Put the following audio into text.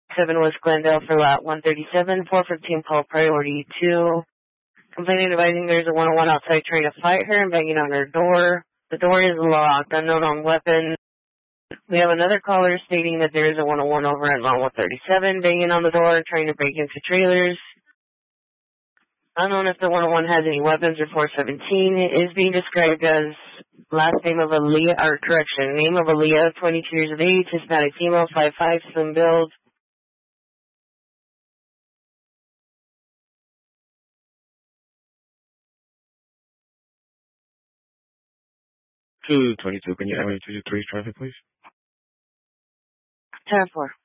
7 West Glendale for lot 137, 415 call priority 2. Complaining advising there's a 101 outside trying to fight her and banging on her door. The door is locked, unknown on weapon. We have another caller stating that there is a 101 over at lot 137 banging on the door trying to break into trailers. Unknown if the 101 has any weapons or 417. It is being described as last name of Aaliyah, or correction, name of Aaliyah, 22 years of age, Hispanic female, 5'5", slim build. 222, can you have me 223 traffic, please? 10-4.